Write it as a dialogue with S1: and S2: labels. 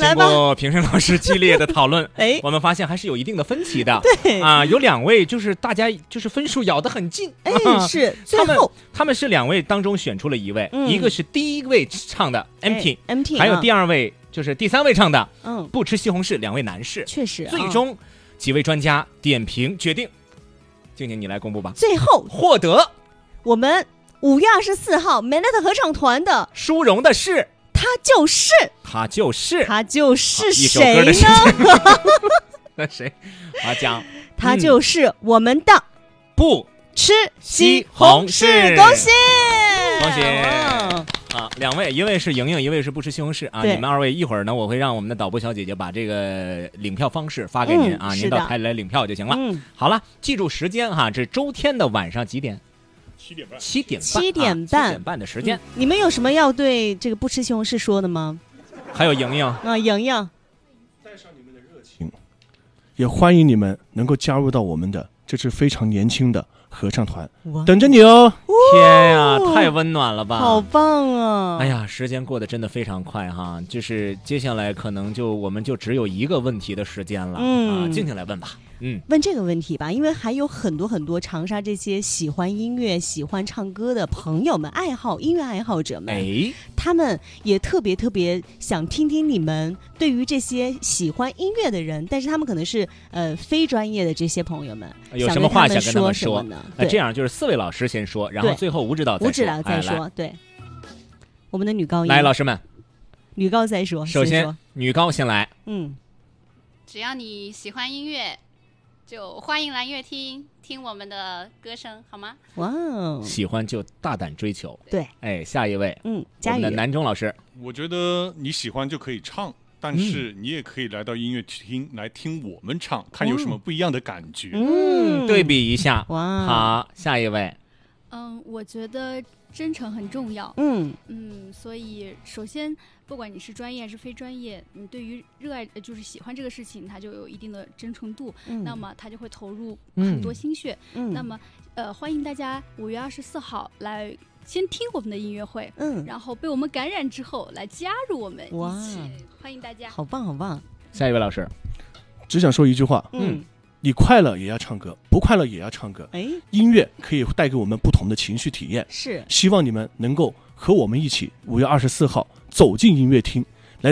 S1: 经过评审老师激烈的讨论，我们发现还是有一定的分歧的。
S2: 对
S1: 啊，有2位就是大家就是分数咬得很近。
S2: 是最后
S1: 他们是2位当中选出了1位，一个是第1位唱的 MT， 还有第2位就是第3位唱的不吃西红柿，2位男士。
S2: 确实，
S1: 最终几位专家点评决定，静静你来公布吧。
S2: 最后
S1: 获得
S2: 我们5月24号 Manette 合唱团的
S1: 殊荣的是。
S2: 他就是谁呢？
S1: 那谁？讲，
S2: 他就是我们的
S1: 不
S2: 吃
S1: 西红柿，
S2: 恭喜
S1: 啊！2位，一位是莹莹，一位是不吃西红柿啊。你们2位一会儿呢，我会让我们的导播小姐姐把这个领票方式发给您啊，您到台里来领票就行了。好了，记住时间哈，这周天的晚上几点？7点半的时间。
S2: 你们有什么要对这个不吃西红柿说的吗？
S1: 还有莹莹
S2: 啊，莹莹，
S3: 带上你们的热情，也欢迎你们能够加入到我们的这支非常年轻的合唱团，等着你哦！
S1: 天呀，太温暖了吧！
S2: 好棒啊！
S1: 哎呀，时间过得真的非常快哈，就是接下来可能我们就只有一个问题的时间了静静来问吧。
S2: 问这个问题吧，因为还有很多长沙这些喜欢音乐、喜欢唱歌的朋友们、音乐爱好者们，他们也特别想听听你们对于这些喜欢音乐的人，但是他们可能是非专业的这些朋友们，
S1: 有什么话想跟他们
S2: 说呢？
S1: 这样就是4位老师先说，然后最后吴指导再说。
S2: 对，我们的女高音
S1: 来，老师们，
S2: 女高再说。
S1: 首先女高先来。
S4: 只要你喜欢音乐，就欢迎来音乐厅听我们的歌声，好吗？
S2: 哇哦，
S1: 喜欢就大胆追求。
S2: 对，
S1: 下一位，
S2: 佳宇，
S1: 我们的南中老师。
S5: 我觉得你喜欢就可以唱，但是你也可以来到音乐厅来听我们唱，看有什么不一样的感觉。
S1: 对比一下。
S2: 哇，
S1: 好，下一位。
S6: 我觉得真诚很重要。所以首先，不管你是专业还是非专业，你对于热爱就是喜欢这个事情，它就有一定的真诚度，那么它就会投入很多心血。那么欢迎大家5月24号来先听我们的音乐会，然后被我们感染之后来加入我们一起，欢迎大家。
S2: 好棒好棒。
S1: 下一位老师，
S3: 只想说一句话，你快乐也要唱歌，不快乐也要唱歌。音乐可以带给我们不同的情绪体验，
S2: 是
S3: 希望你们能够和我们一起5月24号走进音乐厅，